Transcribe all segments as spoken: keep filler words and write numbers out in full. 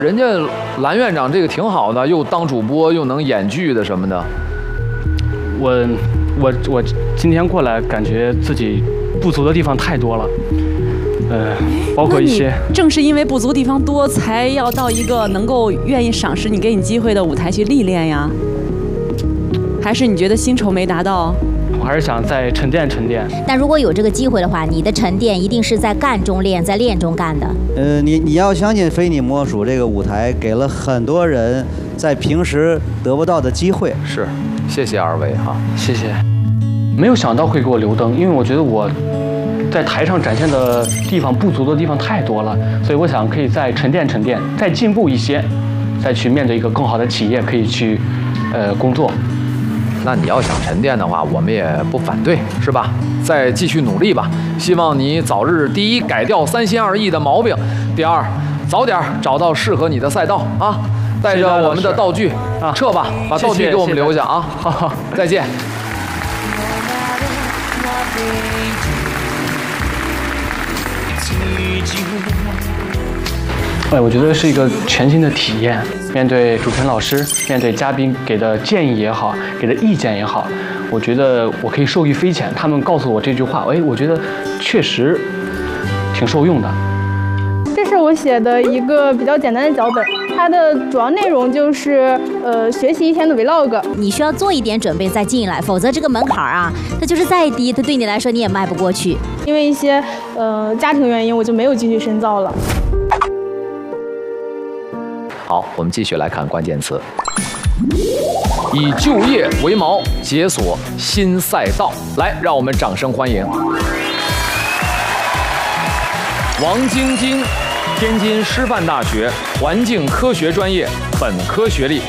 人家蓝院长这个挺好的，又当主播又能演剧的什么的。 我我我今天过来，感觉自己不足的地方太多了，呃，包括一些。 正是因为不足地方多，才要到一个能够愿意赏识你、给你机会的舞台去历练呀。还是你觉得薪酬没达到？ 我还是想再沉淀沉淀。 但如果有这个机会的话，你的沉淀一定是在干中练，在练中干的。 呃，你你要相信非你莫属这个舞台给了很多人在平时得不到的机会。 是，谢谢二位哈， 谢谢。没有想到会给我留灯，因为我觉得我在台上展现的地方不足的地方太多了，所以我想可以再沉淀沉淀，再进步一些，再去面对一个更好的企业，可以去呃工作。 那你要想沉淀的话，我们也不反对，是吧？再继续努力吧。希望你早日第一改掉三心二意的毛病，第二早点找到适合你的赛道啊！带着我们的道具啊，撤吧，把道具给我们留下啊！好好，再见。 哎，我觉得是一个全新的体验。面对主持人老师，面对嘉宾给的建议也好，给的意见也好，我觉得我可以受益匪浅。他们告诉我这句话，哎，我觉得确实挺受用的。 这是我写的一个比较简单的脚本，它的主要内容就是呃学习一天的 vlog。 你需要做一点准备再进来，否则这个门槛啊，它就是再低，它对你来说你也迈不过去。 因为一些呃家庭原因，我就没有继续深造了。 好，我们继续来看关键词。以就业为锚，解锁新赛道。来，让我们掌声欢迎王晶晶，天津师范大学环境科学专业本科学历。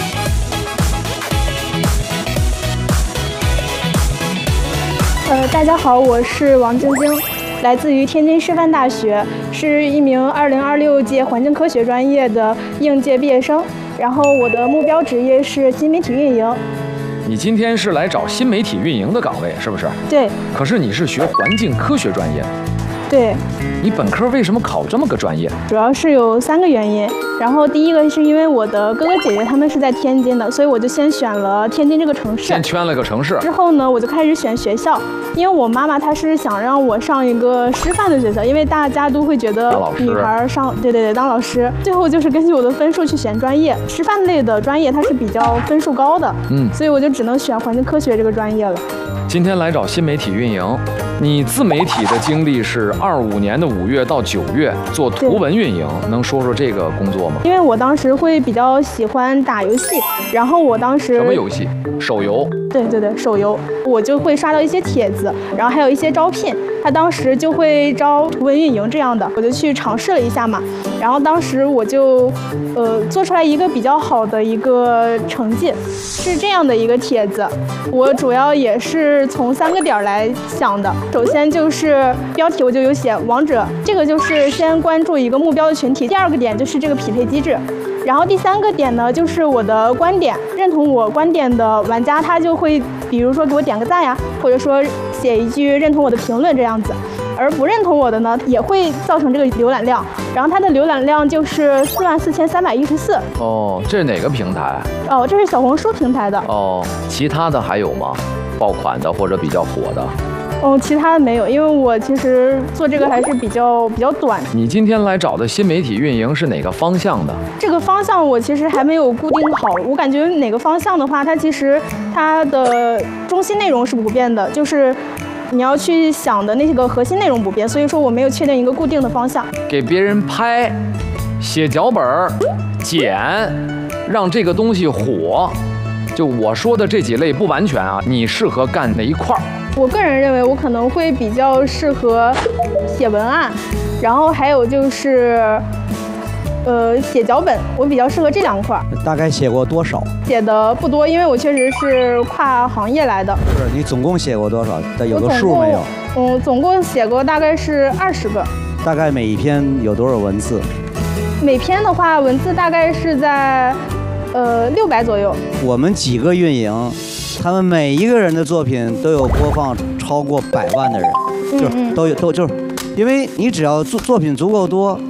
呃，大家好，我是王晶晶，来自于天津师范大学，是一名二零二六届环境科学专业的应届毕业生。然后我的目标职业是新媒体运营。 你今天是来找新媒体运营的岗位，是不是？ 对。 可是你是学环境科学专业。 对。 你本科为什么考这么个专业？ 主要是有三个原因。然后第一个是因为我的哥哥姐姐他们是在天津的，所以我就先选了天津这个城市。 先圈了个城市。 之后呢，我就开始选学校，因为我妈妈她是想让我上一个师范的学校，因为大家都会觉得女孩上，对对对，当老师。最后就是根据我的分数去选专业，师范类的专业它是比较分数高的，嗯，所以我就只能选环境科学这个专业了。 今天来找新媒体运营，你自媒体的经历是二五年的五月到九月做图文运营，能说说这个工作吗？ 因为我当时会比较喜欢打游戏，然后我当时什么游戏？手游？ 对对对，手游，我就会刷到一些帖子，然后还有一些招聘，他当时就会招图文运营这样的，我就去尝试了一下嘛，然后当时我就呃做出来一个比较好的一个成绩，是这样的一个帖子，我主要也是从三个点来想的，首先就是标题我就有写王者，这个就是先关注一个目标的群体，第二个点就是这个匹配机制。然后第三个点呢，就是我的观点，认同我观点的玩家，他就会比如说给我点个赞呀，或者说写一句认同我的评论这样子。而不认同我的呢，也会造成这个浏览量，然后它的浏览量就是四万四千三百一十四。 哦，这是哪个平台？ 哦，这是小红书平台的。 哦，其他的还有吗？爆款的或者比较火的？ 哦，其他的没有，因为我其实做这个还是比较比较短。 你今天来找的新媒体运营是哪个方向的？ 这个方向我其实还没有固定好，我感觉哪个方向的话，它其实它的中心内容是不变的，就是你要去想的那个核心内容不变，所以说我没有确定一个固定的方向。 给别人拍、写脚本、剪，让这个东西火。就我说的这几类不完全啊，你适合干哪一块儿？ 我个人认为我可能会比较适合写文案，然后还有就是呃写脚本，我比较适合这两块。 大概写过多少？ 写的不多，因为我确实是跨行业来的。 不是，你总共写过多少？有个数没有？ 嗯，总共写过大概是二十个。 大概每一篇有多少文字？ 每篇的话，文字大概是在呃六百左右。 我们几个运营，他们每一个人的作品都有播放超过百万的人， 嗯就都有都就是，因为你只要作作品足够多，超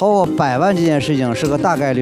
超过百万这件事情是个大概率。